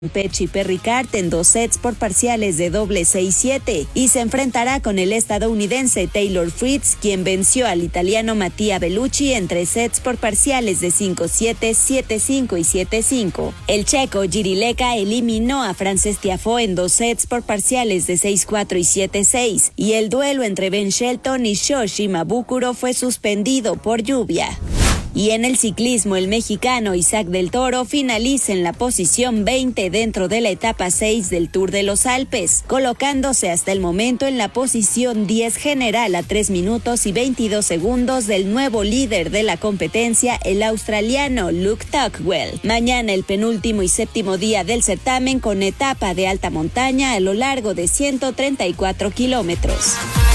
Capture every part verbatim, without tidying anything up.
Pechi Perricard en dos sets por parciales de doble seis siete y se enfrentará con el estadounidense Taylor Fritz, quien venció al italiano Mattia Bellucci en tres sets por parciales de cinco siete, siete cinco y siete cinco. El checo Jiri Leka eliminó a Frances Tiafoe en dos sets por parciales de seis cuatro y siete seis, y el duelo entre Ben Shelton y Sho Shimabukuro fue suspendido por lluvia. Y en el ciclismo, el mexicano Isaac del Toro finaliza en la posición veinte dentro de la etapa seis del Tour de los Alpes, colocándose hasta el momento en la posición diez general a tres minutos y veintidós segundos del nuevo líder de la competencia, el australiano Luke Tuckwell. Mañana el penúltimo y séptimo día del certamen con etapa de alta montaña a lo largo de ciento treinta y cuatro kilómetros.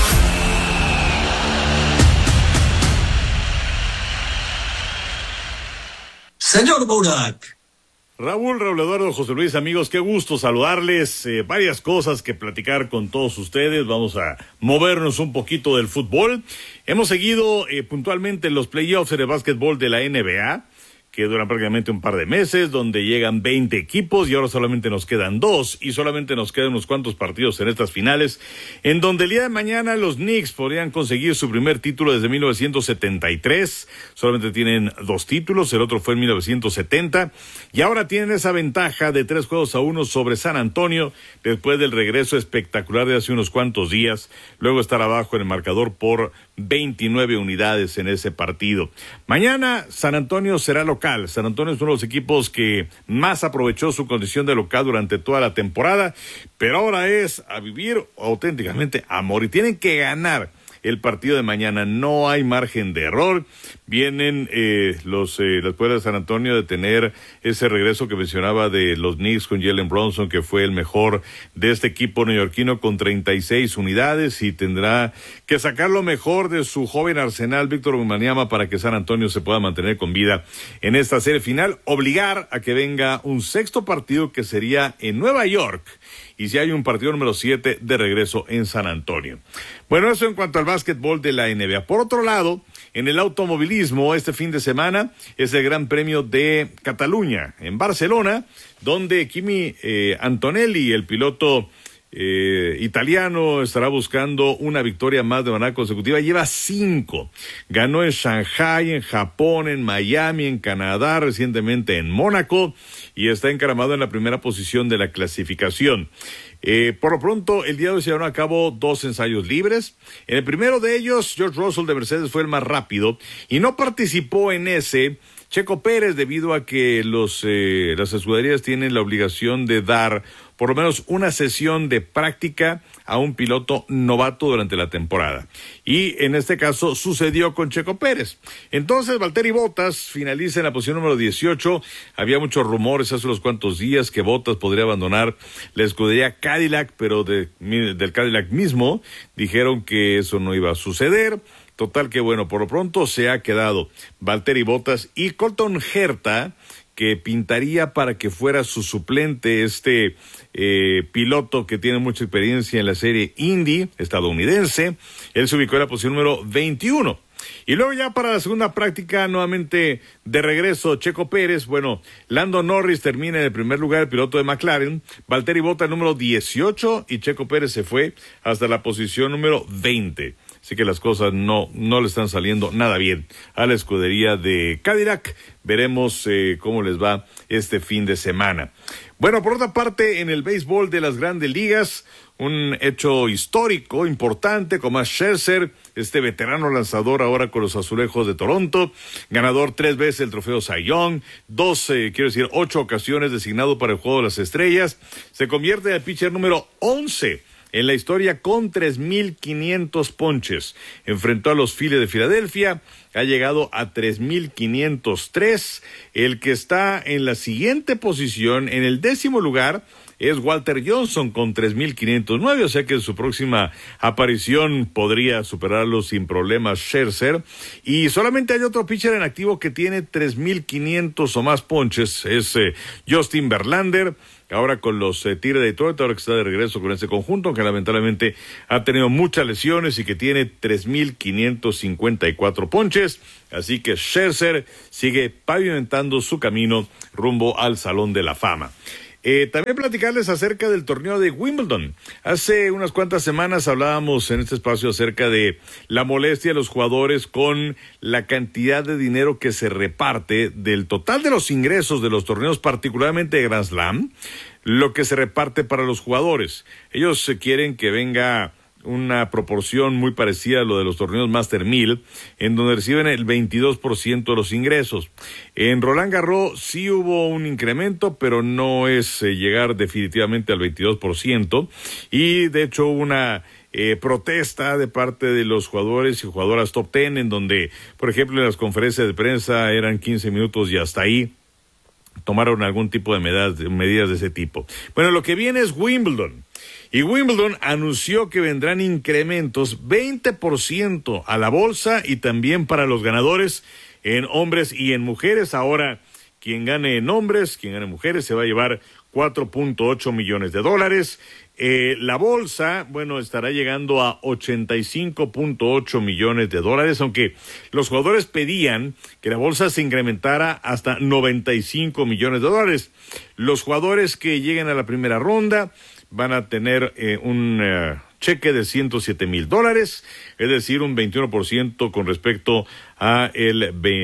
Señor Burak. Raúl, Raúl Eduardo, José Luis, amigos, qué gusto saludarles. Eh, varias cosas que platicar con todos ustedes. Vamos a movernos un poquito del fútbol. Hemos seguido eh, puntualmente los playoffs de básquetbol de la N B A, que duran prácticamente un par de meses, donde llegan veinte equipos y ahora solamente nos quedan dos y solamente nos quedan unos cuantos partidos en estas finales, en donde el día de mañana los Knicks podrían conseguir su primer título desde mil novecientos setenta y tres, solamente tienen dos títulos, el otro fue en mil novecientos setenta, y ahora tienen esa ventaja de tres juegos a uno sobre San Antonio, después del regreso espectacular de hace unos cuantos días, luego estar abajo en el marcador por veintinueve unidades en ese partido. Mañana San Antonio será local. San Antonio es uno de los equipos que más aprovechó su condición de local durante toda la temporada, pero ahora es a vivir auténticamente a morir. Tienen que ganar el partido de mañana, no hay margen de error. Vienen eh, los eh, las Pueblas de San Antonio de tener ese regreso que mencionaba de los Knicks con Jalen Brunson, que fue el mejor de este equipo neoyorquino con treinta y seis unidades, y tendrá que sacar lo mejor de su joven arsenal Víctor Wembanyama para que San Antonio se pueda mantener con vida en esta serie final, obligar a que venga un sexto partido que sería en Nueva York, y si hay un partido número siete de regreso en San Antonio. Bueno, eso en cuanto al básquetbol de la N B A. Por otro lado, en el automovilismo, este fin de semana es el Gran Premio de Cataluña, en Barcelona, donde Kimi eh, Antonelli, el piloto eh, italiano, estará buscando una victoria más de manera consecutiva. Lleva cinco. Ganó en Shanghai, en Japón, en Miami, en Canadá, recientemente en Mónaco, y está encaramado en la primera posición de la clasificación. Eh, por lo pronto, el día de hoy se llevaron a cabo dos ensayos libres. En el primero de ellos, George Russell de Mercedes fue el más rápido y no participó en ese Checo Pérez, debido a que los eh, las escuderías tienen la obligación de dar por lo menos una sesión de práctica a un piloto novato durante la temporada. Y en este caso sucedió con Checo Pérez. Entonces, Valtteri Bottas finaliza en la posición número dieciocho. Había muchos rumores hace unos cuantos días que Bottas podría abandonar la escudería Cadillac, pero de, del Cadillac mismo dijeron que eso no iba a suceder. Total que bueno, por lo pronto se ha quedado Valtteri Bottas y Colton Herta, que pintaría para que fuera su suplente, este eh, piloto que tiene mucha experiencia en la serie Indy estadounidense. Él se ubicó en la posición número veintiuno. Y luego ya para la segunda práctica, nuevamente de regreso Checo Pérez. Bueno, Lando Norris termina en el primer lugar, el piloto de McLaren. Valtteri Bottas número dieciocho y Checo Pérez se fue hasta la posición número veinte. Así que las cosas no, no le están saliendo nada bien a la escudería de Cadillac. Veremos eh, cómo les va este fin de semana. Bueno, por otra parte, en el béisbol de las Grandes Ligas, un hecho histórico, importante, con Max Scherzer, este veterano lanzador ahora con los Azulejos de Toronto, ganador tres veces del trofeo Cy Young, dos, eh, quiero decir, ocho ocasiones designado para el Juego de las Estrellas, se convierte en el pitcher número once en la historia con tres mil quinientos ponches. Enfrentó a los Phillies de Filadelfia, ha llegado a tres mil quinientos tres. El que está en la siguiente posición, en el décimo lugar, es Walter Johnson con tres mil quinientos nueve, o sea que en su próxima aparición podría superarlo sin problemas Scherzer. Y solamente hay otro pitcher en activo que tiene tres mil quinientos o más ponches, es eh, Justin Verlander, ahora con los eh, Tigres de Detroit, ahora que está de regreso con ese conjunto, que lamentablemente ha tenido muchas lesiones y que tiene tres mil quinientos cincuenta y cuatro ponches. Así que Scherzer sigue pavimentando su camino rumbo al Salón de la Fama. Eh, también platicarles acerca del torneo de Wimbledon. Hace unas cuantas semanas hablábamos en este espacio acerca de la molestia de los jugadores con la cantidad de dinero que se reparte del total de los ingresos de los torneos, particularmente de Grand Slam, lo que se reparte para los jugadores. Ellos quieren que venga una proporción muy parecida a lo de los torneos Master mil, en donde reciben el veintidós por ciento de los ingresos. En Roland Garros sí hubo un incremento, pero no es eh, llegar definitivamente al veintidós por ciento, y de hecho hubo una eh, protesta de parte de los jugadores y jugadoras top ten, en donde, por ejemplo, en las conferencias de prensa eran quince minutos y hasta ahí tomaron algún tipo de medidas, medidas de ese tipo. Bueno, lo que viene es Wimbledon. Y Wimbledon anunció que vendrán incrementos veinte por ciento a la bolsa y también para los ganadores en hombres y en mujeres. Ahora, quien gane en hombres, quien gane en mujeres, se va a llevar cuatro punto ocho millones de dólares. Eh, la bolsa, bueno, estará llegando a ochenta y cinco punto ocho millones de dólares, aunque los jugadores pedían que la bolsa se incrementara hasta noventa y cinco millones de dólares. Los jugadores que lleguen a la primera ronda van a tener eh, un uh, cheque de ciento siete mil dólares, es decir, un veintiuno por ciento con respecto a el,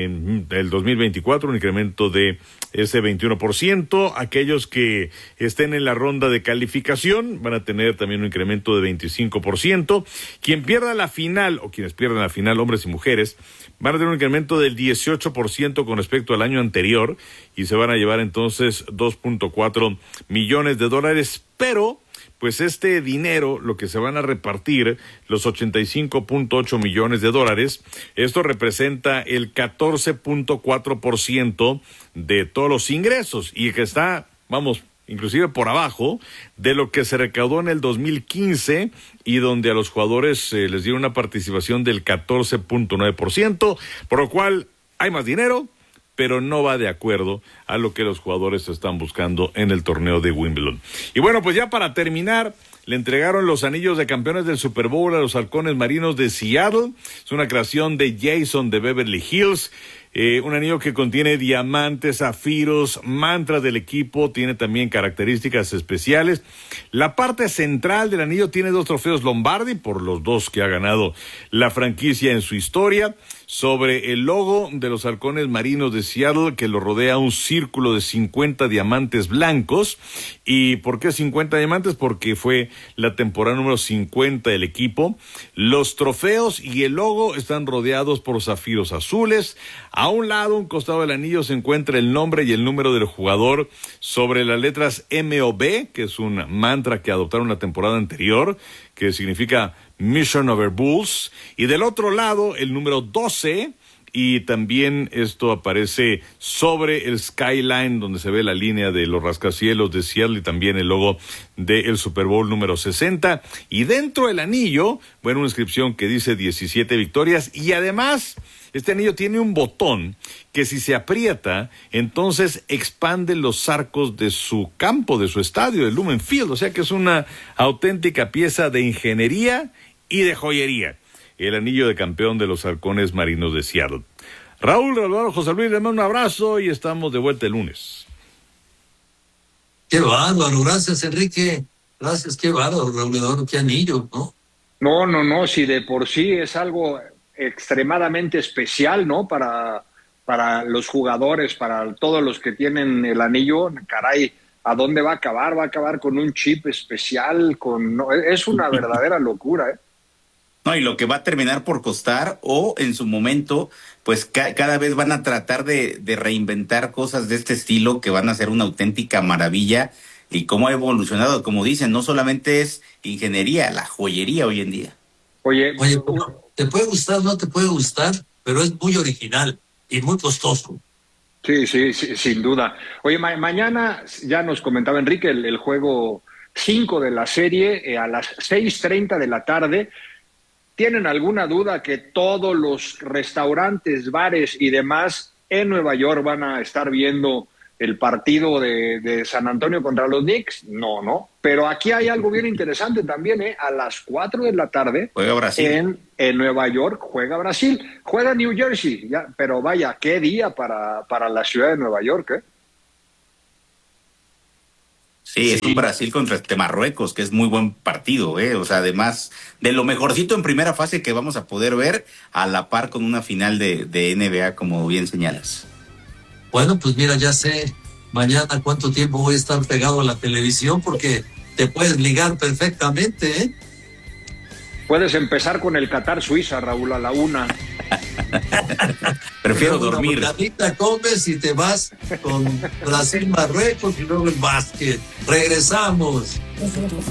el dos mil veinticuatro, un incremento de ese veintiuno por ciento. Aquellos que estén en la ronda de calificación van a tener también un incremento de veinticinco por ciento. Quien pierda la final, o quienes pierdan la final, hombres y mujeres, van a tener un incremento del dieciocho por ciento con respecto al año anterior, y se van a llevar entonces dos punto cuatro millones de dólares, pero pues este dinero, lo que se van a repartir, los ochenta y cinco punto ocho millones de dólares, esto representa el catorce punto cuatro por ciento de todos los ingresos, y que está, vamos, inclusive por abajo de lo que se recaudó en el dos mil quince, y donde a los jugadores eh, les dieron una participación del catorce punto nueve por ciento, por lo cual hay más dinero, pero no va de acuerdo a lo que los jugadores están buscando en el torneo de Wimbledon. Y bueno, pues ya para terminar, le entregaron los anillos de campeones del Super Bowl a los Halcones Marinos de Seattle. Es una creación de Jason de Beverly Hills. Eh, un anillo que contiene diamantes, zafiros, mantras del equipo, tiene también características especiales. La parte central del anillo tiene dos trofeos Lombardi, por los dos que ha ganado la franquicia en su historia. Sobre el logo de los Halcones Marinos de Seattle, que lo rodea un círculo de cincuenta diamantes blancos. ¿Y por qué cincuenta diamantes? Porque fue la temporada número cincuenta del equipo. Los trofeos y el logo están rodeados por zafiros azules. A un lado, un costado del anillo, se encuentra el nombre y el número del jugador sobre las letras M O B, que es un mantra que adoptaron la temporada anterior, que significa Mission Over Bulls. Y del otro lado, el número doce, y también esto aparece sobre el skyline, donde se ve la línea de los rascacielos de Seattle, y también el logo del Super Bowl número sesenta. Y dentro del anillo, bueno, una inscripción que dice diecisiete victorias, y además este anillo tiene un botón que, si se aprieta, entonces expande los arcos de su campo, de su estadio, el Lumen Field. O sea que es una auténtica pieza de ingeniería y de joyería, el anillo de campeón de los Halcones Marinos de Seattle. Raúl, Raúl, José Luis, le mando un abrazo y estamos de vuelta el lunes. Qué bárbaro, gracias Enrique, gracias, qué bárbaro, Raúl, qué anillo, ¿no? No, no, no, si de por sí es algo extremadamente especial, ¿no? Para, para los jugadores, para todos los que tienen el anillo, caray, ¿a dónde va a acabar? Va a acabar con un chip especial, con no, es una verdadera locura, ¿eh? No, y lo que va a terminar por costar, o en su momento, pues ca- cada vez van a tratar de, de reinventar cosas de este estilo que van a ser una auténtica maravilla. Y cómo ha evolucionado, como dicen, no solamente es ingeniería, la joyería hoy en día. Oye, Oye, te puede gustar, no te puede gustar, pero es muy original y muy costoso. Sí, sí, sí, sin duda. Oye, ma- mañana ya nos comentaba Enrique el, el juego cinco de la serie eh, a las seis treinta de la tarde. ¿Tienen alguna duda que todos los restaurantes, bares y demás en Nueva York van a estar viendo el partido de, de San Antonio contra los Knicks? No, no. Pero aquí hay algo bien interesante también, ¿eh? A las cuatro de la tarde Juega Brasil. En, en Nueva York juega Brasil. Juega New Jersey, ya, pero vaya, qué día para, para la ciudad de Nueva York, ¿eh? Sí, es un Brasil contra este Marruecos, que es muy buen partido, ¿eh? O sea, además de lo mejorcito en primera fase que vamos a poder ver, a la par con una final de, de N B A, como bien señalas. Bueno, pues mira, ya sé mañana cuánto tiempo voy a estar pegado a la televisión, porque te puedes ligar perfectamente, ¿eh? Puedes empezar con el Qatar-Suiza, Raúl, a la una. Prefiero Luego dormir. Una botanita comes y te vas con Brasil-Marruecos y luego el básquet. Regresamos.